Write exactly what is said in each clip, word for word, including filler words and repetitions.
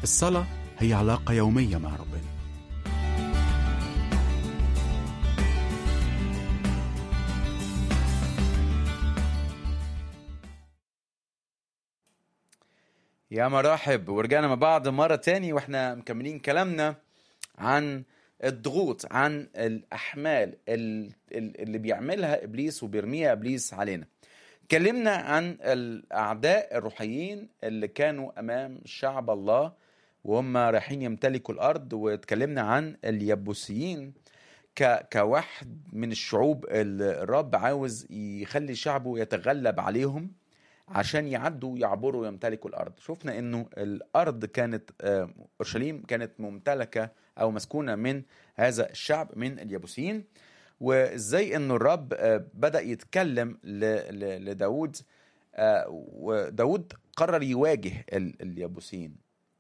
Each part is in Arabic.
الصلاة هي علاقة يومية مع ربنا. يا مرحب، ورجعنا مع بعض مرة تاني واحنا مكملين كلامنا عن الضغوط، عن الأحمال اللي بيعملها إبليس وبيرميها إبليس علينا. اتكلمنا عن الأعداء الروحيين اللي كانوا أمام شعب الله وهم رايحين يمتلكوا الأرض، واتكلمنا عن اليبوسيين ك... كواحد من الشعوب اللي الرب عاوز يخلي شعبه يتغلب عليهم عشان يعدوا يعبروا يمتلكوا الأرض. شفنا إنه الأرض كانت أورشليم كانت ممتلكة أو مسكونة من هذا الشعب من اليبوسيين، وإزاي إنه الرب بدأ يتكلم لداود، وداود قرر يواجه اليبوسيين.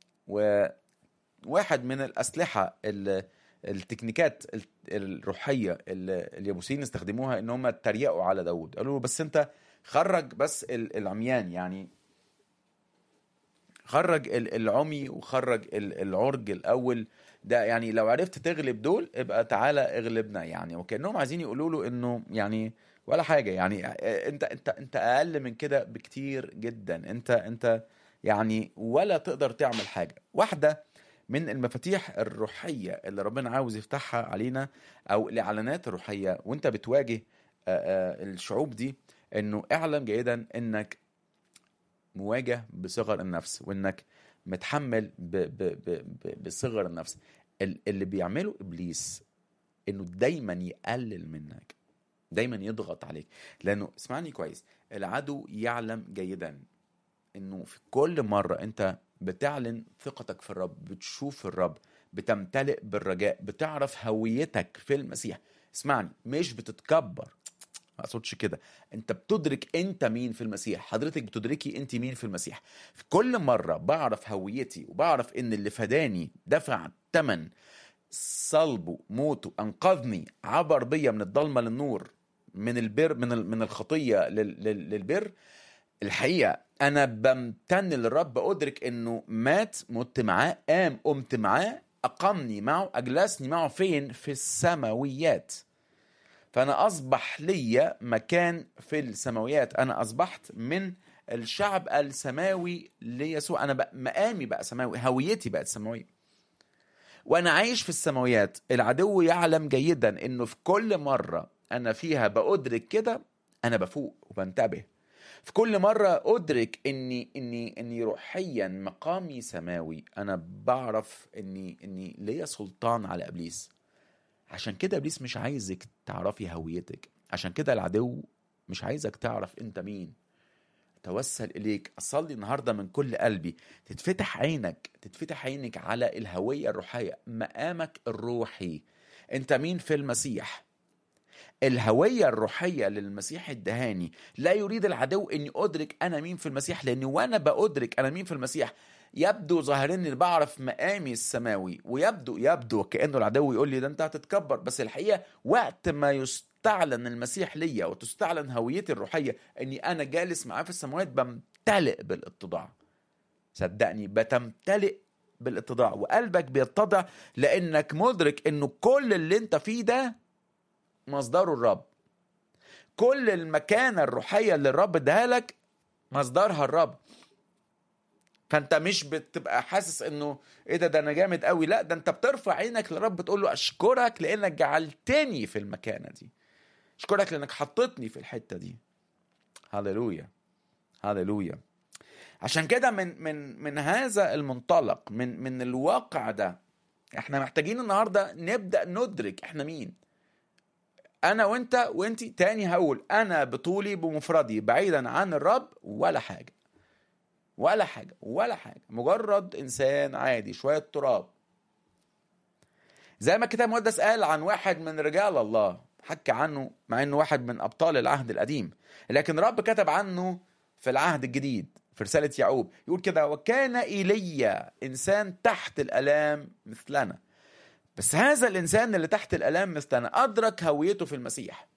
وواحد من الأسلحة التكنيكات الروحية اللي اليبوسيين استخدموها إنهم اتريقوا على داود، قالوا له بس أنت خرج بس العميان، يعني خرج العمي وخرج العرج الأول ده، يعني لو عرفت تغلب دول ابقى تعالى اغلبنا يعني. وكأنهم عايزين يقولوا له انه يعني ولا حاجة، يعني انت انت انت اقل من كده بكتير جدا، انت انت يعني ولا تقدر تعمل حاجة. واحدة من المفاتيح الروحية اللي ربنا عاوز يفتحها علينا او الاعلانات الروحية وانت بتواجه الشعوب دي، انه اعلم جيدا انك مواجه بصغر النفس، وانك متحمل ب ب ب ب بصغر النفس. اللي بيعمله إبليس إنه دايما يقلل منك، دايما يضغط عليك، لأنه اسمعني كويس، العدو يعلم جيدا إنه في كل مرة أنت بتعلن ثقتك في الرب، بتشوف الرب، بتمتلئ بالرجاء، بتعرف هويتك في المسيح. اسمعني، مش بتتكبر، ما أقصدش كده، انت بتدرك انت مين في المسيح، حضرتك بتدركي انت مين في المسيح. في كل مرة بعرف هويتي وبعرف ان اللي فداني دفع الثمن، صلبه موته انقذني، عبر بيا من الضلمة للنور، من البر من من الخطية للبر. الحقيقة انا بمتن للرب، ادرك انه مات مت معاه، قام قمت معاه، اقامني معه، اجلسني معه فين؟ في السماويات. فأنا أصبح لي مكان في السماويات، أنا أصبحت من الشعب السماوي ليسوع، أنا بقى مقامي بقى سماوي، هويتي بقت سماوية، وأنا عايش في السماويات. العدو يعلم جيدا إنه في كل مرة أنا فيها بأدرك كده أنا بفوق وبنتبه. في كل مرة أدرك إني إني إني روحيا مقامي سماوي، أنا بعرف إني إني ليا سلطان على إبليس. عشان كده إبليس مش عايزك تعرفي هويتك، عشان كده العدو مش عايزك تعرف انت مين. توسل إليك، أصلي النهاردة من كل قلبي تتفتح عينك، تتفتح عينك على الهوية الروحية، مقامك الروحي، انت مين في المسيح. الهوية الروحية للمسيح الدهاني. لا يريد العدو اني أدرك أنا مين في المسيح، لأني وأنا بأدرك أنا مين في المسيح يبدو ظاهرين اللي بعرف مقامي السماوي، ويبدو يبدو كأنه العدو يقول لي ده انت هتتكبر، بس الحقيقة وقت ما يستعلن المسيح ليا وتستعلن هويتي الروحية اني انا جالس معاه في السماوات، بمتلئ بالاتضاع. صدقني بتمتلئ بالاتضاع، وقلبك بيتضع لانك مدرك انه كل اللي انت فيه ده مصدره الرب. كل المكانة الروحية اللي الرب اداها لك مصدرها الرب. فانت مش بتبقى حاسس انه ايه ده ده انا جامد قوي، لا، ده انت بترفع عينك للرب، بتقول له اشكرك لانك جعلتني في المكانه دي، اشكرك لانك حطتني في الحته دي. هاليلويا هاليلويا. عشان كده من من من هذا المنطلق، من من الواقع ده، احنا محتاجين النهارده نبدا ندرك احنا مين. انا وانت وانتي، تاني هقول، انا بطولي بمفردي بعيدا عن الرب ولا حاجه، ولا حاجة ولا حاجة، مجرد إنسان عادي، شوية تراب. زي ما الكتاب المقدس قال عن واحد من رجال الله، حكى عنه مع إنه واحد من أبطال العهد القديم، لكن رب كتب عنه في العهد الجديد في رسالة يعقوب، يقول كده: وكان إيليا إنسان تحت الآلام مثلنا. بس هذا الإنسان اللي تحت الآلام مثلنا أدرك هويته في المسيح،